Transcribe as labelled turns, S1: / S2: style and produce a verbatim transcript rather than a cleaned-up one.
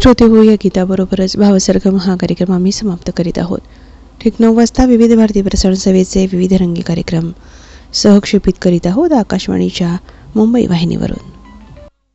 S1: श्रोते हो, या गीताबरोबरच भावसरगम हा कार्यक्रम आम्ही समाप्त करीत आहोत. ठीक नऊ वाजता विविध भारती प्रसारण सेवेचे विविध रंगी कार्यक्रम सहक्षेपित करीत आहोत आकाशवाणीच्या मुंबई वाहिनीवरून.